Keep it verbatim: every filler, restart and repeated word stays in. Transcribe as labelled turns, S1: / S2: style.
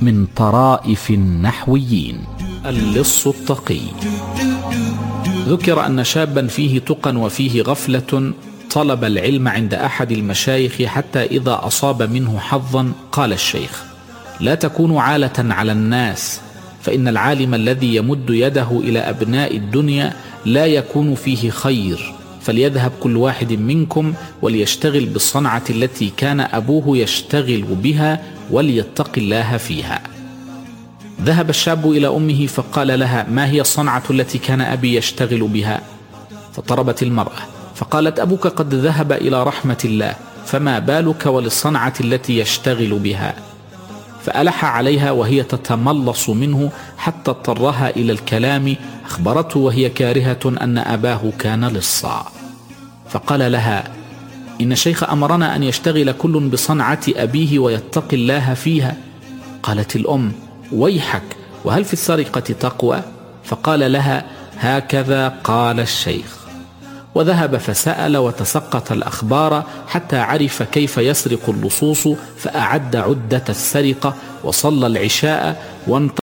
S1: من طرائف النحويين. اللص التقي. ذكر أن شابا فيه تقى وفيه غفلة طلب العلم عند أحد المشايخ، حتى إذا أصاب منه حظا قال الشيخ: لا تكونوا عالة على الناس، فإن العالم الذي يمد يده إلى أبناء الدنيا لا يكون فيه خير، فليذهب كل واحد منكم وليشتغل بالصنعة التي كان أبوه يشتغل بها وليتق الله فيها. ذهب الشاب إلى أمه فقال لها: ما هي الصنعة التي كان أبي يشتغل بها؟ فاضطربت المرأة فقالت: أبوك قد ذهب إلى رحمة الله، فما بالك وللصنعة التي يشتغل بها؟ فألح عليها وهي تتملص منه حتى اضطرها إلى الكلام. أخبرته وهي كارهة أن أباه كان لصا، فقال لها: إن الشيخ أمرنا أن يشتغل كل بصنعة أبيه ويتقي الله فيها. قالت الأم: ويحك، وهل في السرقة تقوى؟ فقال لها: هكذا قال الشيخ. وذهب فسأل وتسقط الأخبار حتى عرف كيف يسرق اللصوص، فأعد عدة السرقة وصلى العشاء وانتظر